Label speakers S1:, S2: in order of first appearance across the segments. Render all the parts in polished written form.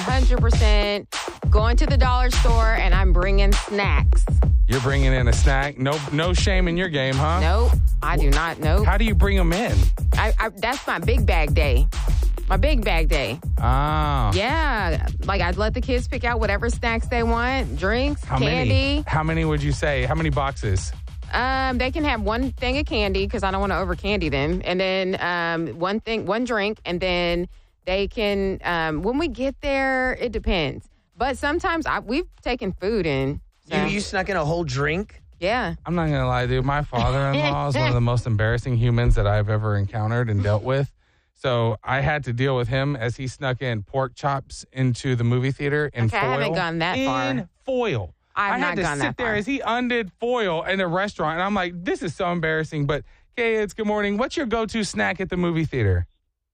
S1: 100% going to the dollar store and I'm bringing snacks.
S2: You're bringing in a snack. No shame in your game, huh?
S1: Nope, I do not. Nope.
S2: How do you bring them in?
S1: That's my big bag day. My big bag day.
S2: Ah.
S1: Yeah. Like, I'd let the kids pick out whatever snacks they want, drinks, candy.
S2: How many would you say? How many boxes?
S1: They can have one thing of candy because I don't want to over candy them. And then one drink. And then they can, when we get there, it depends. But sometimes we've taken food in. So.
S3: You snuck in a whole drink?
S1: Yeah.
S2: I'm not going to lie, dude. My father-in-law is one of the most embarrassing humans that I've ever encountered and dealt with. So I had to deal with him as he snuck in pork chops into the movie theater in foil.
S1: I haven't gone that far.
S2: In foil.
S1: I had to sit
S2: there as he undid foil in a restaurant, and I'm like, this is so embarrassing. But, kids, good morning. What's your go-to snack at the movie theater?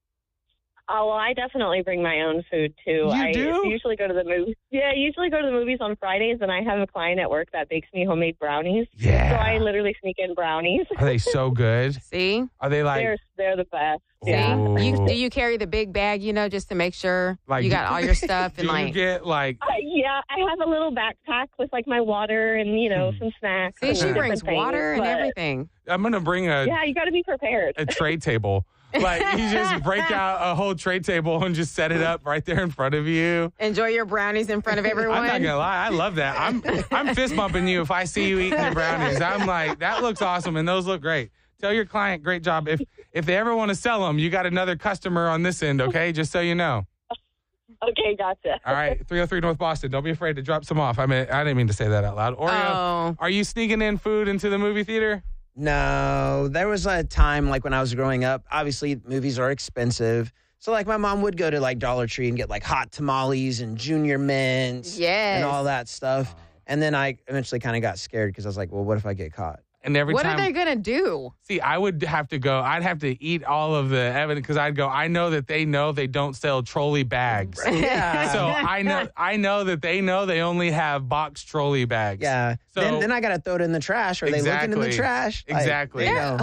S4: Oh, well, I definitely bring my own food, too.
S2: You do?
S4: I usually go to the movies. Yeah, I usually go to the movies on Fridays, and I have a client at work that bakes me homemade brownies.
S2: Yeah.
S4: So I literally sneak in brownies.
S2: Are they so good?
S1: See?
S2: Are they like...
S4: They're the best.
S1: See?
S4: Yeah.
S1: Do you carry the big bag, just to make sure
S2: Like,
S1: you got all your stuff? And
S2: do you get, like...
S4: Yeah, I have a little backpack with, like, my water and, some snacks.
S1: See,
S4: and
S1: she brings
S4: different
S1: water
S4: things,
S1: and
S4: but-
S1: everything.
S2: I'm going to bring
S4: Yeah, you got to be prepared.
S2: a tray table. Like, you just break out a whole tray table and just set it up right there in front of you.
S1: Enjoy your brownies in front of everyone.
S2: I'm not going to lie. I love that. I'm fist bumping you if I see you eating your brownies. I'm like, that looks awesome, and those look great. Tell your client, great job. If they ever want to sell them, you got another customer on this end, okay? Just so you know.
S4: Okay, gotcha.
S2: All right, 303 North Boston. Don't be afraid to drop some off. I didn't mean to say that out loud. Oreo, Are you sneaking in food into the movie theater?
S3: No, there was a time like when I was growing up, obviously movies are expensive. So like my mom would go to like Dollar Tree and get like hot tamales and junior mints and all that stuff. And then I eventually kind of got scared because I was like, well, what if I get caught?
S2: And every
S1: What
S2: time,
S1: are they going to do?
S2: See, I would have to go. I'd have to eat all of the evidence because I'd go, I know that they know they don't sell trolley bags.
S3: Yeah.
S2: So I know that they know they only have box trolley bags.
S3: Yeah.
S2: So
S3: then I got to throw it in the trash. Are they looking in the trash?
S2: Exactly.
S1: No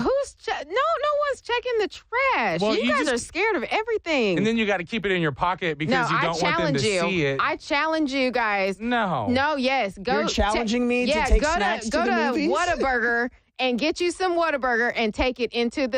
S1: one's checking the trash.
S2: Well,
S1: you guys are scared of everything.
S2: And then you got to keep it in your pocket because you don't want them to see it.
S1: I challenge you guys.
S2: No,
S1: yes.
S3: You're challenging me to take snacks to the movies?
S1: Go to Whataburger and get you some Whataburger and take it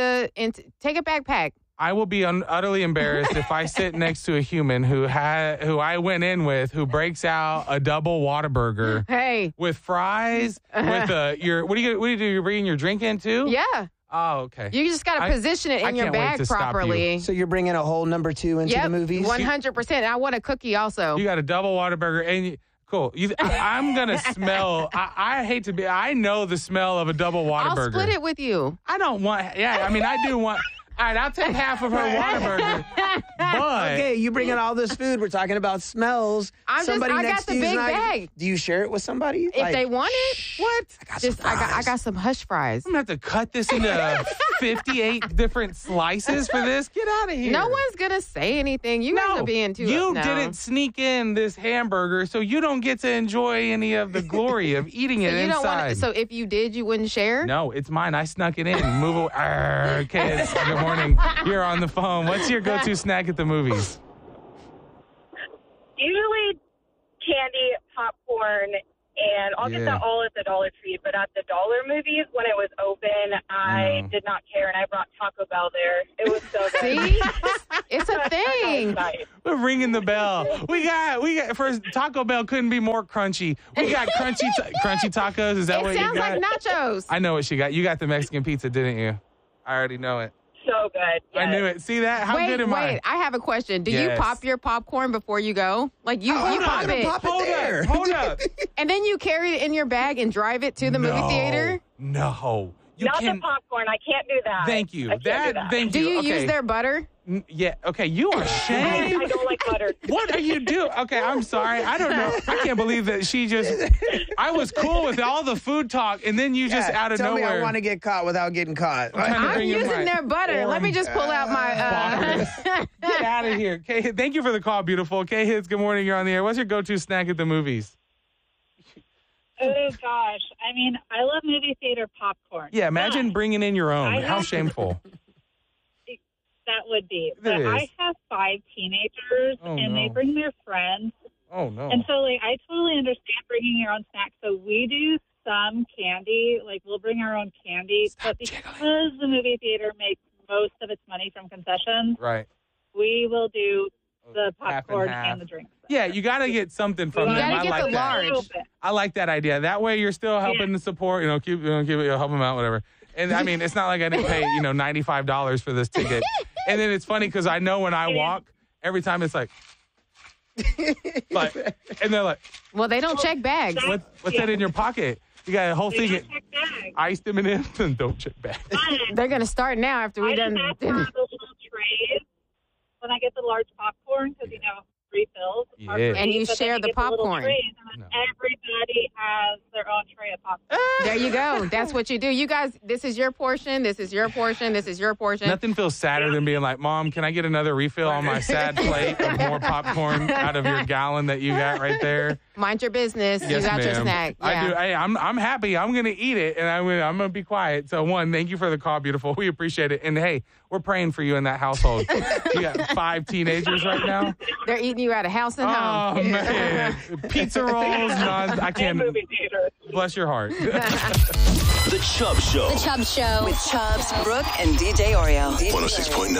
S1: take a backpack.
S2: I will be utterly embarrassed if I sit next to a human who I went in with who breaks out a double Whataburger with fries with what do you do? You're bringing your drink in too?
S1: Yeah.
S2: Oh, okay.
S1: You just got to position it in your bag properly.
S3: So you're bringing a whole number 2 into the movies?
S1: 100%. I want a cookie also.
S2: You got a double Whataburger and cool. I'm going to smell. I hate to be. I know the smell of a double Whataburger.
S1: I'll split it with you.
S2: I don't want. Yeah, I mean, I do want. All right, I'll take half of her Whataburger. But
S3: okay, you bring in all this food. We're talking about smells.
S1: I got the big bag.
S3: Do you share it with somebody?
S1: If they want it,
S2: what?
S1: I got some hush fries.
S2: I'm gonna have to cut this into 58 different slices for this. Get out of here.
S1: No one's gonna say anything. You guys are being too.
S2: You didn't sneak in this hamburger, so you don't get to enjoy any of the glory of eating it inside.
S1: So if you did, you wouldn't share?
S2: No, it's mine. I snuck it in. Move away. Kids, good morning. You're on the phone. What's your go-to snack at the movies?
S5: Usually candy, popcorn, and I'll get that all at the Dollar Tree. But at the Dollar Movies, when it was open, I did not care, and I brought Taco Bell there. It was so good.
S1: See? It's a thing.
S2: We're ringing the bell. We got first Taco Bell couldn't be more crunchy. We got crunchy tacos. Is that what you got?
S1: It sounds like nachos.
S2: I know what she got. You got the Mexican pizza, didn't you? I already know it.
S5: So good. Yes.
S2: I knew it. See that? How good am I?
S1: Wait, I have a question. Do you pop your popcorn before you go? Like you pop it.
S2: Hold up.
S1: And then you carry it in your bag and drive it to the movie theater?
S2: No.
S5: The popcorn. I can't do that.
S2: Thank you.
S1: Do you use their butter?
S2: Yeah. Okay. You are shame.
S5: I don't like butter.
S2: What are you doing? Okay. I'm sorry. I don't know. I can't believe that she just. I was cool with all the food talk, and then you just out of
S3: tell
S2: nowhere.
S3: Tell me I want to get caught without getting caught.
S1: I'm using their butter. Let me just pull out my.
S2: Get out of here. Okay. Thank you for the call, beautiful. K-Hits, good morning. You're on the air. What's your go-to snack at the movies?
S6: Oh, gosh. I mean, I love movie theater popcorn.
S2: Yeah, imagine bringing in your own. How shameful.
S6: That would be. But I have 5 teenagers, and they bring their friends.
S2: Oh, no.
S6: And so, like, I totally understand bringing your own snacks. So we do some candy. Like, we'll bring our own candy. But because the movie theater makes most of its money from concessions,
S2: right,
S6: we will do the popcorn and the drinks.
S2: Yeah, you got to get something from them.
S1: I like that.
S2: I like that idea. That way you're still helping to support, keep it, help them out, whatever. And I mean, it's not like I didn't pay, $95 for this ticket. And then it's funny because I know when I walk, every time it's like, and they're like,
S1: well, they don't check bags.
S2: What's that in your pocket? You got a whole thing. Iced M&M's and don't check bags.
S1: They're going to start now after we done.
S6: I just have the little trays when I get the large popcorn because, refills.
S2: Yeah.
S1: And you share the popcorn.
S6: Everybody has their own tray of popcorn.
S1: There you go. That's what you do. You guys, this is your portion. This is your portion. This is your portion.
S2: Nothing feels sadder than being like, Mom, can I get another refill on my sad plate of more popcorn out of your gallon that you got right there?
S1: Mind your business.
S2: Yes,
S1: you got your
S2: ma'am.
S1: snack. Yeah.
S2: I do. Hey, I'm happy. I'm going to eat it, and I'm going to be quiet. So, one, thank you for the call, beautiful. We appreciate it. And, hey, we're praying for you in that household. You got 5 teenagers right now.
S1: They're eating you out of house and home.
S2: Oh, man. Pizza rolls. I can't. Bless your heart.
S7: The Chubb Show.
S8: The Chubb Show. With Chubbs, Brooke, and DJ Oreo.
S7: 106.9